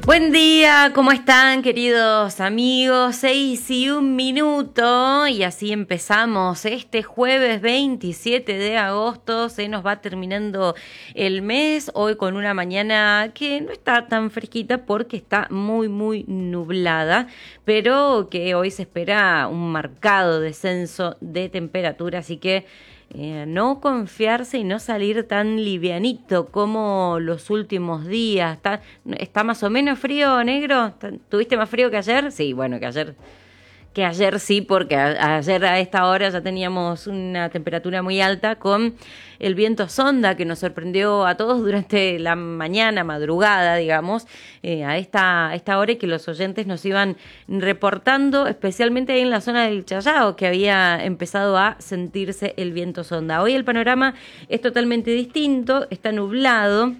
Buen día, ¿cómo están, queridos amigos? 6:01 y así empezamos este jueves 27 de agosto. Se nos va terminando el mes, hoy con una mañana que no está tan fresquita porque está muy nublada, pero que hoy se espera un marcado descenso de temperatura, así que no confiarse y no salir tan livianito como los últimos días. Está más o menos frío, negro. ¿Tuviste más frío que ayer? Sí, bueno, que ayer sí, porque ayer a esta hora ya teníamos una temperatura muy alta con el viento sonda que nos sorprendió a todos durante la mañana, madrugada, digamos, a esta hora, y que los oyentes nos iban reportando, especialmente ahí en la zona del Chayao, que había empezado a sentirse el viento sonda. Hoy el panorama es totalmente distinto, está nublado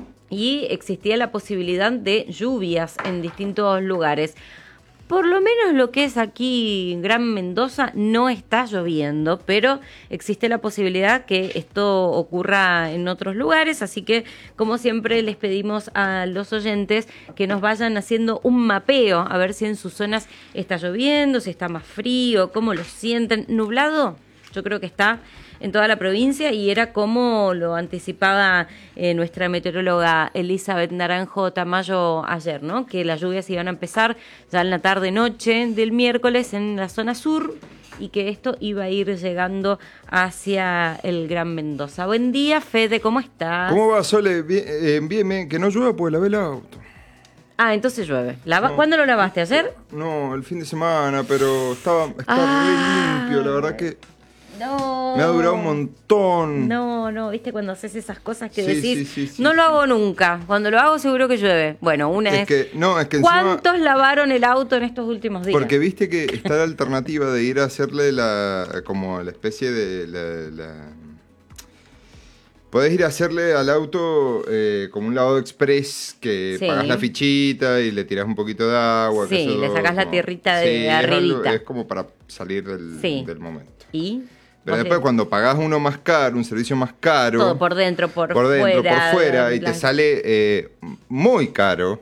y existía la posibilidad de lluvias en distintos lugares. Por lo menos lo que es aquí Gran Mendoza no está lloviendo, pero existe la posibilidad que esto ocurra en otros lugares, así que como siempre les pedimos a los oyentes que nos vayan haciendo un mapeo, a ver si en sus zonas está lloviendo, si está más frío, cómo lo sienten. ¿Nublado? Yo creo que está en toda la provincia y era como lo anticipaba nuestra meteoróloga Elizabeth Naranjo Tamayo ayer, ¿no? Que las lluvias iban a empezar ya en la tarde-noche del miércoles en la zona sur y que esto iba a ir llegando hacia el Gran Mendoza. Buen día, Fede, ¿cómo estás? ¿Cómo va, Sole? Bien, que no llueva porque lavé el auto. Ah, entonces llueve. No. ¿Cuándo lo lavaste? ¿Ayer? No, el fin de semana, pero está re limpio, la verdad que no. Me ha durado un montón. No, ¿viste cuando haces esas cosas que Sí, decís? sí, No lo hago nunca. Cuando lo hago seguro que llueve. Bueno, es que ¿cuántos encima, lavaron el auto en estos últimos días? porque viste que está la alternativa de ir a hacerle como la especie de podés ir a hacerle al auto como un lavado express, que Sí. pagás la fichita y le tirás un poquito de agua. Sí, le sacás la tierrita de arribita. Es como para salir del momento. ¿Y? Pero después cuando pagás uno más caro, un servicio más caro... Todo por dentro, por fuera, y te sale muy caro,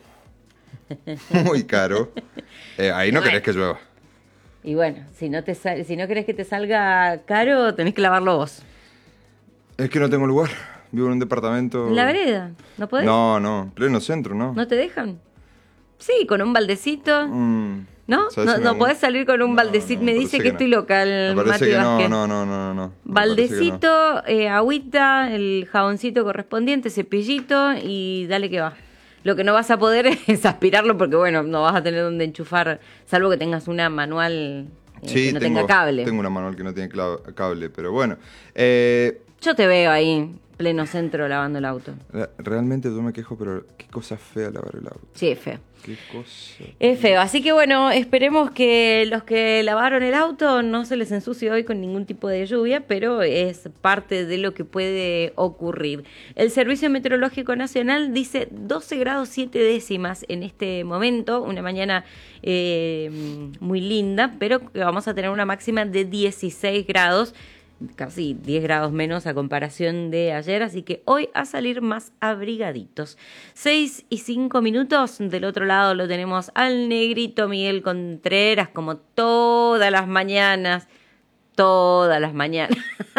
ahí no querés que llueva. Y bueno, si no querés que te salga caro, tenés que lavarlo vos. Es que no tengo lugar, vivo en un departamento... ¿En la vereda? ¿No podés? No, pleno centro, ¿no? ¿No te dejan? Sí, con un baldecito... ¿No? No podés salir con un baldecito. Me dice que estoy local, Mati Vázquez. No. Baldecito, agüita, el jaboncito correspondiente, cepillito y dale que va. Lo que no vas a poder es aspirarlo porque, bueno, no vas a tener donde enchufar, salvo que tengas una manual que no tenga cable. Tengo una manual que no tiene cable, pero bueno. Yo te veo ahí, pleno centro, lavando el auto. Realmente yo me quejo, pero qué cosa fea lavar el auto. Sí, es feo. Qué cosa. Es feo, así que bueno, esperemos que los que lavaron el auto no se les ensucie hoy con ningún tipo de lluvia, pero es parte de lo que puede ocurrir. El Servicio Meteorológico Nacional dice 12 grados 7 décimas en este momento, una mañana muy linda, pero que vamos a tener una máxima de 16 grados, casi 10 grados menos a comparación de ayer, así que hoy a salir más abrigaditos. 6:05, del otro lado lo tenemos al negrito Miguel Contreras, como todas las mañanas. Todas las mañanas.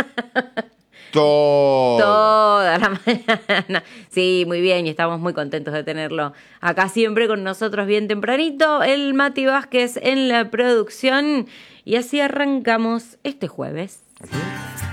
Sí, muy bien, y estamos muy contentos de tenerlo acá siempre con nosotros bien tempranito. El Mati Vázquez en la producción, y así arrancamos este jueves. ¿Así?